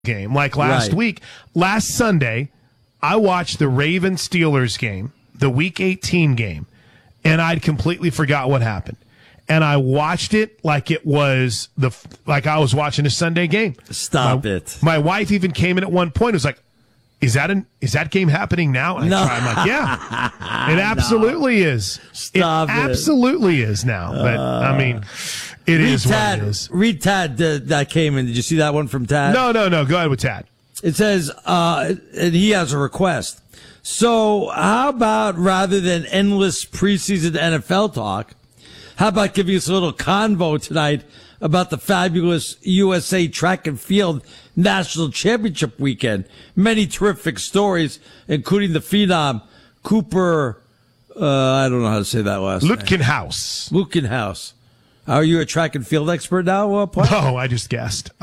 game like last week. Last Sunday, I watched the Ravens-Steelers game, the Week 18 game, and I'd completely forgot what happened. And I watched it like it was like I was watching a Sunday game. Stop it. My wife even came in at one point and was like, is that game happening now? And I'm like, yeah, it absolutely is. Stop it. Absolutely is now. But I mean, it is what it is. Read Tad that came in. Did you see that one from Tad? No. Go ahead with Tad. It says, and he has a request. So how about rather than endless preseason NFL talk, how about giving us a little convo tonight about the fabulous USA Track and Field National Championship weekend? Many terrific stories, including the phenom Cooper, I don't know how to say that last name. Lutkenhouse. Are you a track and field expert now, Paul? No, I just guessed.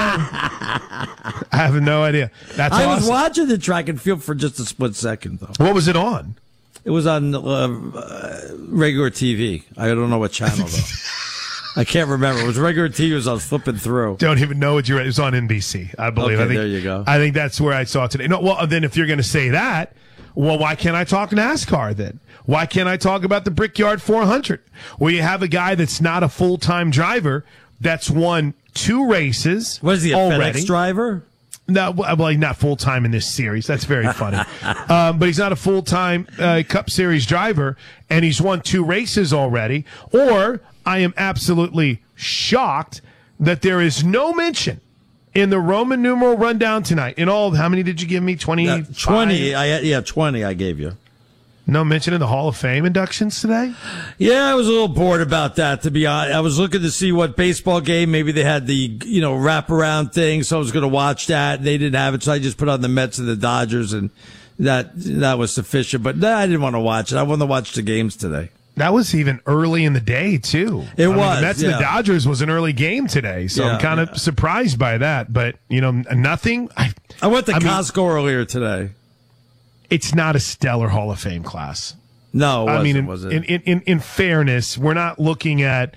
I have no idea. That's awesome. I was watching the track and field for just a split second, though. What was it on? It was on regular TV. I don't know what channel, though. I can't remember. It was regular TV as I was flipping through. Don't even know what it was on NBC, I believe. Okay, there you go. I think that's where I saw it today. No, well, then if you're going to say that, well, why can't I talk NASCAR then? Why can't I talk about the Brickyard 400? Where you have a guy that's not a full-time driver that's won 2 races. Was he a FedEx driver? No, well, he's not full-time in this series. That's very funny. But he's not a full-time Cup Series driver, and he's won 2 races already. Or I am absolutely shocked that there is no mention in the Roman numeral rundown tonight. In all, how many did you give me? 20? 20. 20 I gave you. No mention in the Hall of Fame inductions today? Yeah, I was a little bored about that, to be honest. I was looking to see what baseball game. Maybe they had the, wraparound thing, so I was going to watch that. They didn't have it, so I just put on the Mets and the Dodgers, and that was sufficient. But I didn't want to watch it. I wanted to watch the games today. That was even early in the day, too. It was. The Mets and the Dodgers was an early game today, so I'm kind of surprised by that. But, nothing. I went to Costco earlier today. It's not a stellar Hall of Fame class. No, it wasn't. In fairness, we're not looking at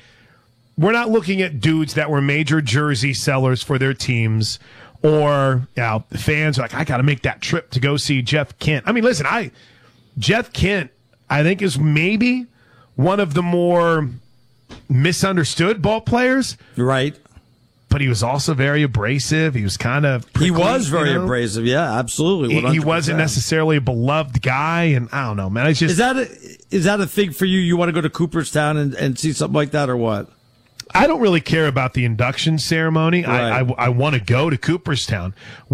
dudes that were major jersey sellers for their teams, or fans are like, I got to make that trip to go see Jeff Kent. I mean, listen, Jeff Kent, I think, is maybe one of the more misunderstood ball players. Right. But he was also very abrasive. He was kind of prickly, He was very abrasive. Yeah, absolutely. 100%. He wasn't necessarily a beloved guy, and I don't know, man. It's just is that a thing for you? You want to go to Cooperstown and see something like that, or what? I don't really care about the induction ceremony. Right. I want to go to Cooperstown.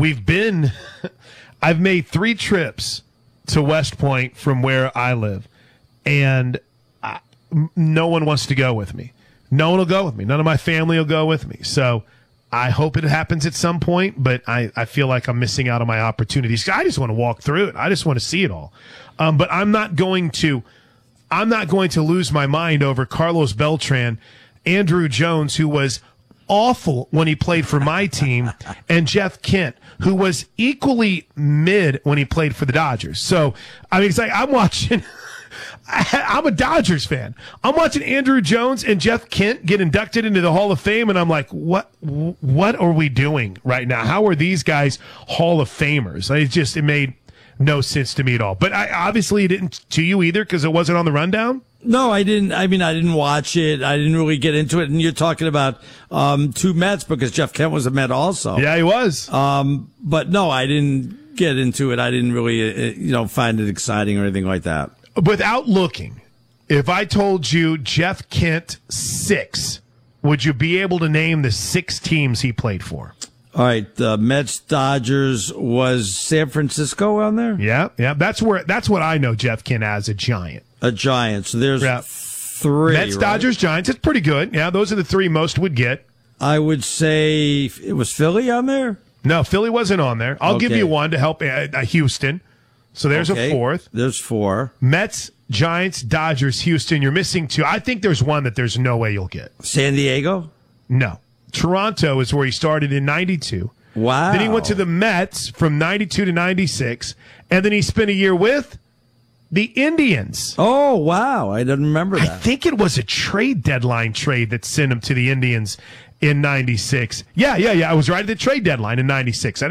I've made 3 trips to West Point from where I live, and no one wants to go with me. No one will go with me. None of my family will go with me. So I hope it happens at some point, but I feel like I'm missing out on my opportunities. I just want to walk through it. I just want to see it all. But I'm not going to lose my mind over Carlos Beltran, Andrew Jones, who was awful when he played for my team, and Jeff Kent, who was equally mid when he played for the Dodgers. So, I mean, it's like I'm watching – I'm a Dodgers fan. I'm watching Andrew Jones and Jeff Kent get inducted into the Hall of Fame, and I'm like, what are we doing right now? How are these guys Hall of Famers? It made no sense to me at all. But obviously it didn't to you either because it wasn't on the rundown? No, I didn't. I mean, I didn't watch it. I didn't really get into it. And you're talking about 2 Mets because Jeff Kent was a Met also. Yeah, he was. But no, I didn't get into it. I didn't really, find it exciting or anything like that. Without looking, if I told you Jeff Kent 6, would you be able to name the 6 teams he played for? All right, the Mets, Dodgers, was San Francisco on there? Yeah. That's what I know Jeff Kent as, a Giant. A Giant. So there's 3. Mets, right? Dodgers, Giants. It's pretty good. Yeah, those are the 3 most would get. I would say it was Philly on there? No, Philly wasn't on there. I'll give you one to help Houston. So there's a 4th. There's 4. Mets, Giants, Dodgers, Houston. You're missing 2. I think there's one that there's no way you'll get. San Diego? No. Toronto is where he started in 92. Wow. Then he went to the Mets from 92 to 96. And then he spent a year with the Indians. Oh, wow. I didn't remember that. I think it was a trade deadline trade that sent him to the Indians. in 96. Yeah. I was right at the trade deadline in 96.